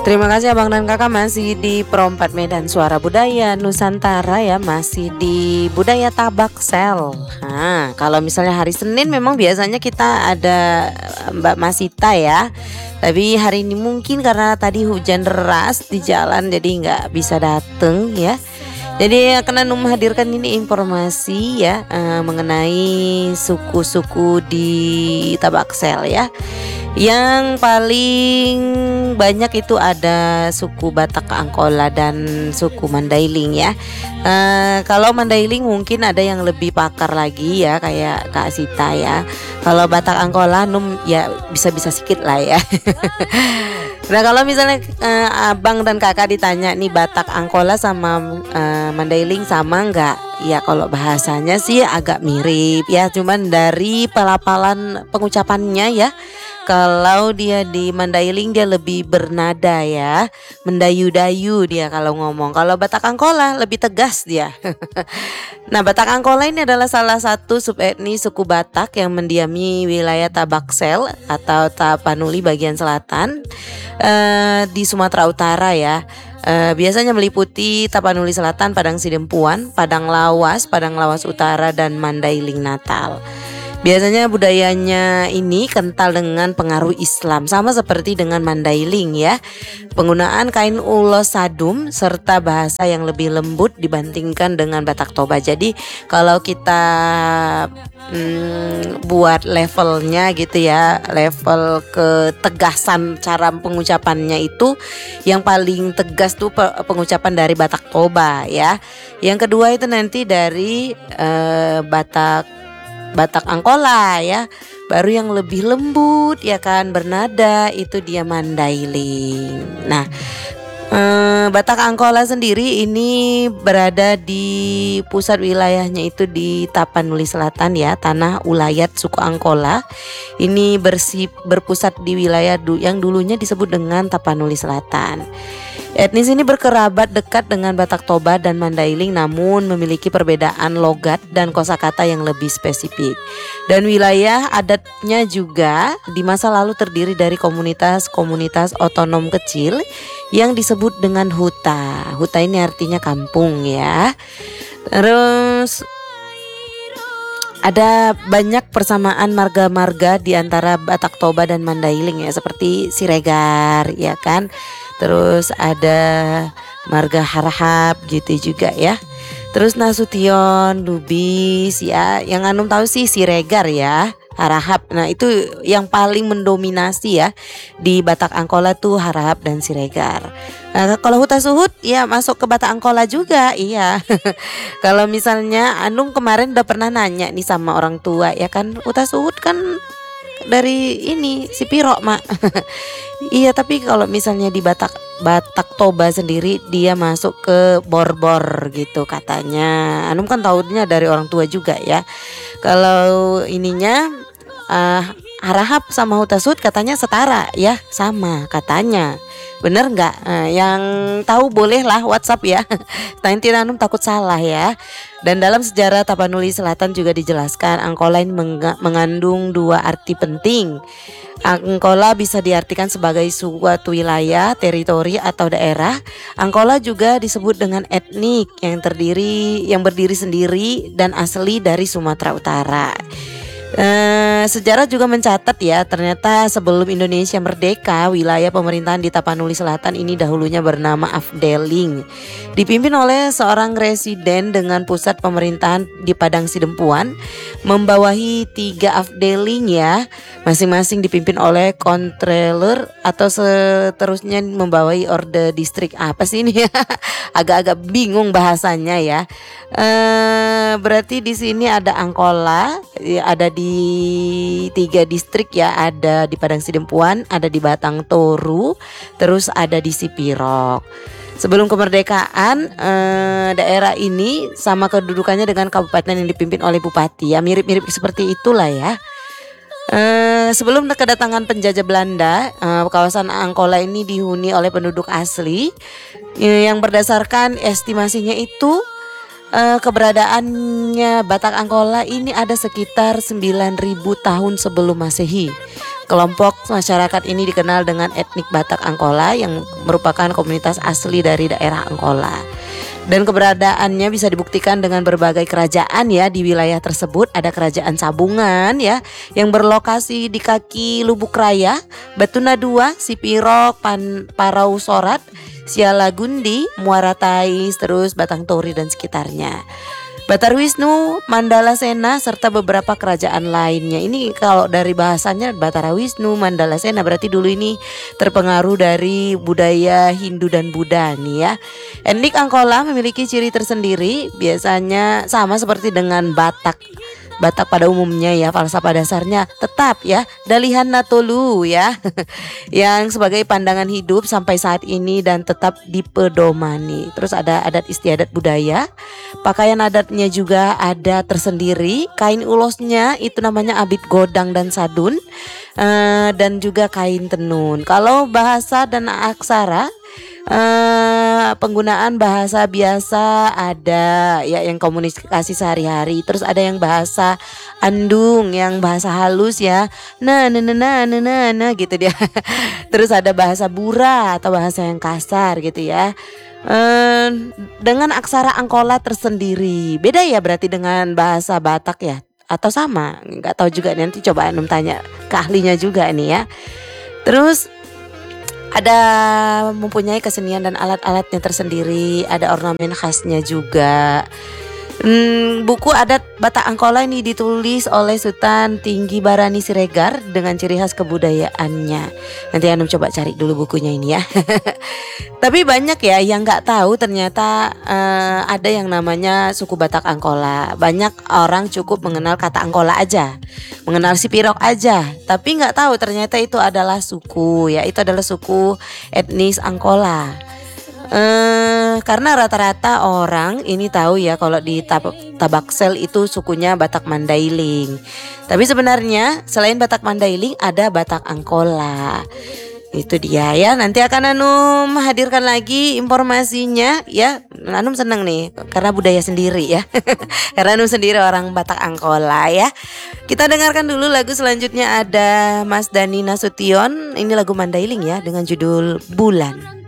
Terima kasih Abang dan Kakak masih di Pro 4 Medan Suara Budaya Nusantara ya, masih di Budaya Tabaksel. Nah, kalau misalnya hari Senin memang biasanya kita ada Mbak Masita ya. Tapi hari ini mungkin karena tadi hujan deras di jalan jadi nggak bisa dateng ya. Jadi akan menghadirkan ini informasi ya mengenai suku-suku di Tabaksel ya. Yang paling banyak itu ada suku Batak Angkola dan suku Mandailing ya. Kalau Mandailing mungkin ada yang lebih pakar lagi ya, kayak Kak Sita ya. Kalau Batak Angkola ya bisa-bisa sedikit lah ya. Nah kalau misalnya abang dan kakak ditanya nih Batak Angkola sama Mandailing sama enggak? Ya kalau bahasanya sih agak mirip ya, cuman dari pelafalan pengucapannya ya. Kalau dia di Mandailing dia lebih bernada ya, mendayu-dayu dia kalau ngomong. Kalau Batak Angkola lebih tegas dia. Nah Batak Angkola ini adalah salah satu subetnis suku Batak yang mendiami wilayah Tabaksel atau Tapanuli bagian selatan di Sumatera Utara ya. Biasanya meliputi Tapanuli Selatan, Padang Sidempuan, Padang Lawas Utara dan Mandailing Natal. Biasanya budayanya ini kental dengan pengaruh Islam, sama seperti dengan Mandailing ya. Penggunaan kain ulos sadum serta bahasa yang lebih lembut dibandingkan dengan Batak Toba. Jadi kalau kita buat levelnya gitu ya, level ketegasan cara pengucapannya itu yang paling tegas tuh pengucapan dari Batak Toba ya. Yang kedua itu nanti dari Batak Angkola ya, baru yang lebih lembut ya kan bernada itu dia Mandailing. Nah Batak Angkola sendiri ini berada di pusat wilayahnya itu di Tapanuli Selatan ya, tanah ulayat suku Angkola. Ini berpusat di wilayah yang dulunya disebut dengan Tapanuli Selatan. Etnis ini berkerabat dekat dengan Batak Toba dan Mandailing, namun memiliki perbedaan logat dan kosakata yang lebih spesifik. Dan wilayah adatnya juga di masa lalu terdiri dari komunitas-komunitas otonom kecil yang disebut dengan huta. Huta ini artinya kampung ya. Terus ada banyak persamaan marga-marga di antara Batak Toba dan Mandailing ya, seperti Siregar ya kan. Terus ada marga Harahap gitu juga ya. Terus Nasution, Lubis ya. Yang Anum tahu sih Siregar ya, Harahap. Nah itu yang paling mendominasi ya di Batak Angkola tuh Harahap dan Siregar. Nah, kalau Huta Suhut ya masuk ke Batak Angkola juga iya. Kalau misalnya Anum kemarin udah pernah nanya nih sama orang tua ya kan, Huta Suhut kan dari ini si Piro mak. Iya tapi kalau misalnya di Batak Toba sendiri dia masuk ke Borbor gitu katanya. Anum kan tahunya dari orang tua juga ya. Kalau ininya Harahap sama Hutasud katanya setara ya, sama katanya. Bener nggak? Yang tahu bolehlah WhatsApp ya. Nanti Anum takut salah ya. Dan dalam sejarah Tapanuli Selatan juga dijelaskan Angkola ini mengandung dua arti penting. Angkola bisa diartikan sebagai suatu wilayah, teritori atau daerah. Angkola juga disebut dengan etnik yang berdiri sendiri dan asli dari Sumatera Utara. Sejarah juga mencatat ya, ternyata sebelum Indonesia merdeka, wilayah pemerintahan di Tapanuli Selatan ini dahulunya bernama Afdeling, dipimpin oleh seorang residen dengan pusat pemerintahan di Padang Sidempuan, membawahi 3 Afdeling ya, masing-masing dipimpin oleh kontroler atau seterusnya membawahi orde distrik. Apa sih ini? Agak-agak bingung bahasanya ya. Berarti di sini ada Angkola, ada di 3 distrik ya, ada di Padang Sidempuan, ada di Batang Toru, terus ada di Sipirok. Sebelum kemerdekaan daerah ini sama kedudukannya dengan kabupaten yang dipimpin oleh bupati ya, mirip-mirip seperti itulah ya. Sebelum kedatangan penjajah Belanda, kawasan Angkola ini dihuni oleh penduduk asli yang berdasarkan estimasinya itu keberadaannya Batak Angkola ini ada sekitar 9.000 tahun sebelum Masehi. Kelompok masyarakat ini dikenal dengan etnik Batak Angkola yang merupakan komunitas asli dari daerah Angkola. Dan keberadaannya bisa dibuktikan dengan berbagai kerajaan ya di wilayah tersebut. Ada kerajaan Sabungan ya yang berlokasi di kaki Lubuk Raya, Batuna II, Sipirok, Parau Sorat, Sialagundi, Muara Tais, terus Batang Tori dan sekitarnya. Batar Wisnu, Mandala Sena, serta beberapa kerajaan lainnya. Ini kalau dari bahasanya Batara Wisnu, Mandala Sena berarti dulu ini terpengaruh dari budaya Hindu dan Buddha nih ya. Etnik Angkola memiliki ciri tersendiri, biasanya sama seperti dengan Batak pada umumnya ya, falsafah dasarnya tetap ya Dalihan Natolu ya yang sebagai pandangan hidup sampai saat ini dan tetap dipedomani. Terus ada adat istiadat budaya, pakaian adatnya juga ada tersendiri, kain ulosnya itu namanya abit godang dan sadun, dan juga kain tenun. Kalau bahasa dan aksara, penggunaan bahasa biasa ada ya yang komunikasi sehari-hari, terus ada yang bahasa andung yang bahasa halus ya, nah gitu dia. Terus ada bahasa bura atau bahasa yang kasar gitu ya, dengan aksara Angkola tersendiri. Beda ya berarti dengan bahasa Batak ya, atau sama nggak tahu juga, nanti coba Anum tanya ke ahlinya juga nih ya. Terus ada mempunyai kesenian dan alat-alatnya tersendiri, ada ornamen khasnya juga. Buku adat Batak Angkola ini ditulis oleh Sultan Tinggi Barani Siregar dengan ciri khas kebudayaannya. Nanti Anum coba cari dulu bukunya ini ya. Tapi banyak ya yang nggak tahu ternyata ada yang namanya suku Batak Angkola. Banyak orang cukup mengenal kata Angkola aja, mengenal Sipirok aja, tapi nggak tahu ternyata itu adalah suku ya, itu adalah suku etnis Angkola. Karena rata-rata orang ini tahu ya kalau di Tabaksel itu sukunya Batak Mandailing. Tapi sebenarnya selain Batak Mandailing ada Batak Angkola. Itu dia ya, nanti akan Anum hadirkan lagi informasinya ya. Anum senang nih karena budaya sendiri ya. Karena Anum sendiri orang Batak Angkola ya. Kita dengarkan dulu lagu selanjutnya, ada Mas Dani Nasution. Ini lagu Mandailing ya dengan judul Bulan.